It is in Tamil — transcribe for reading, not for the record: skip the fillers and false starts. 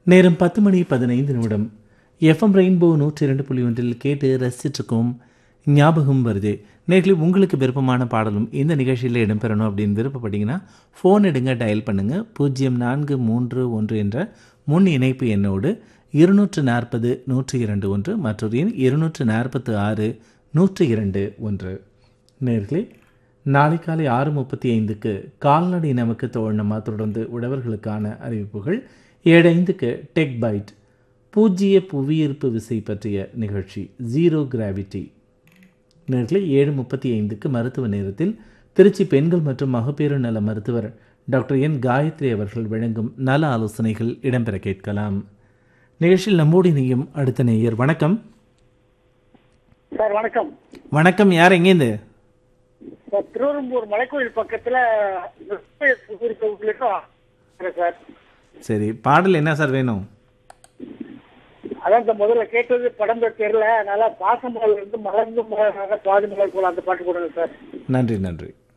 நேரம் 10:15 எஃப்எம் ரெயின்போ 102.1 கேட்டு ரசிச்சிட்ருக்கோம். ஞாபகம் வருது நேர்களே, உங்களுக்கு விருப்பமான பாடலும் இந்த நிகழ்ச்சியில் இடம்பெறணும் அப்படின்னு விருப்பப்பட்டீங்கன்னா ஃபோன் எடுங்க, டயல் பண்ணுங்கள். 0431 என்ற முன் இணைப்பு எண்ணோடு 240-102 மற்றொரு எண் 246-102. நேர்களே, நாளை காலை 6:35 கால்நடை நமக்கு தோழனமா, தொடர்ந்து உழவர்களுக்கான அறிவிப்புகள். 7:05 டெக் பைட், பூஜ்ஜிய புவியீர்ப்பு விசை பற்றிய நிகழ்ச்சி ஜீரோ கிராவிட்டி. நேர்களே, 7:35 மருத்துவ நேரத்தில் திருச்சி பெண்கள் மற்றும் மகப்பேறு நல மருத்துவர் டாக்டர் என் காயத்ரி அவர்கள் வழங்கும் நல ஆலோசனைகள் இடம்பெற கேட்கலாம். நிகழ்ச்சியில் நம்மோடு இணையும் அடுத்த நேயர். வணக்கம் சார். வணக்கம். வணக்கம். யார், எங்கேருந்து? திருவெரும்பூர் மலைக்கோயில் பக்கத்துல சார். சரி, பாடல் என்ன சார் வேணும்? அதான் சார், முதல்ல கேட்டது படம் தெரியல, அதனால பாசமலர் இருந்து மலர்ந்து பாதி மலர் போல அந்த பாட்டு போடுங்க சார். நன்றி நன்றி.